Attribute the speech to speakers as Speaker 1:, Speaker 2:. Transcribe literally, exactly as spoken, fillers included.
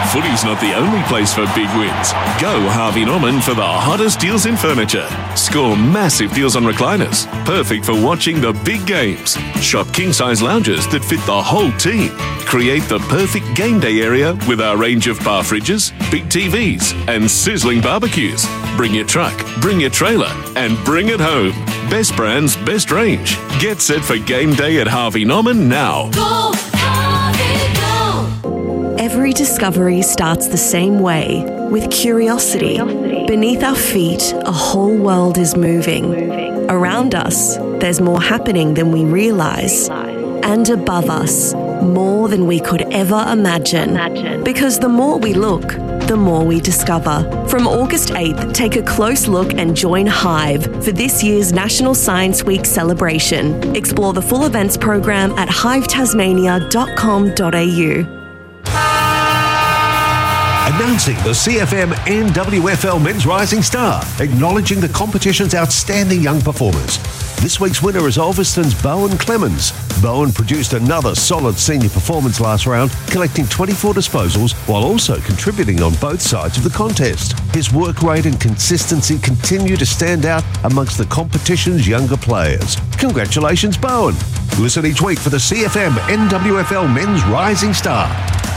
Speaker 1: Footy's not the only place for big wins. Go Harvey Norman for the hottest deals in furniture. Score massive deals on recliners, perfect for watching the big games. Shop king-size lounges that fit the whole team. Create the perfect game day area with our range of bar fridges, big T Vs, and sizzling barbecues. Bring your truck, bring your trailer, and bring it home. Best brands, best range. Get set for game day at Harvey Norman now.
Speaker 2: Go, Harvey, go!
Speaker 3: Every discovery starts the same way, with curiosity. Beneath our feet, a whole world is moving. Around us, there's more happening than we realise. And above us, more than we could ever imagine. Because the more we look, the more we discover. From August eighth, take a close look and join Hive for this year's National Science Week celebration. Explore the full events program at hive tasmania dot com dot a u.
Speaker 4: Announcing the C F M N W F L Men's Rising Star, acknowledging the competition's outstanding young performers. This week's winner is Ulverston's Bowen Clemens. Bowen produced another solid senior performance last round, collecting twenty-four disposals while also contributing on both sides of the contest. His work rate and consistency continue to stand out amongst the competition's younger players. Congratulations, Bowen. Listen each week for the C F M N W F L Men's Rising Star.